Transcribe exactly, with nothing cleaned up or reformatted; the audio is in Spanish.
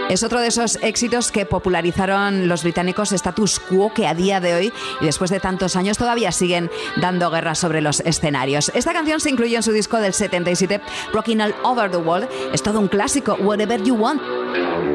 Es otro de esos éxitos que popularizaron los británicos status quo que a día de hoy y después de tantos años todavía siguen dando guerra sobre los escenarios. Esta canción se incluyó en su disco del setenta y siete, Rockin' All Over the World. Es todo un clásico, Whatever You Want.